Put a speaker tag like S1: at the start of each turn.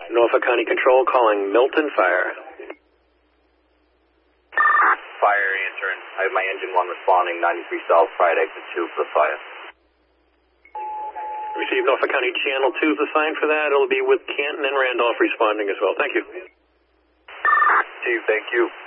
S1: Norfolk County Control calling Milton Fire.
S2: Fire answering. I have my engine 1 responding, 93 South, Friday, exit 2 for the fire.
S1: Receive Norfolk County Channel 2 is assigned for that. It'll be with Canton and Randolph responding as well. Thank you.
S2: Chief, thank you.